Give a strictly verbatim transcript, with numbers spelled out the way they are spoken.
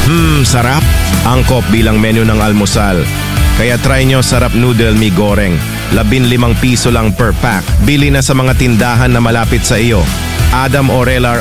Hmm, sarap. Angkop bilang menu ng almusal. Kaya try nyo Sarap Noodle Mi Goreng. Labin limang piso lang per pack. Bili na sa mga tindahan na malapit sa iyo. Adam Orellar